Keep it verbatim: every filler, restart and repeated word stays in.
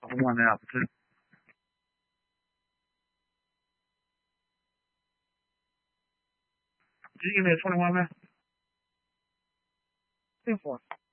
one out. Two. Did you give me a twenty-one, man? Two four.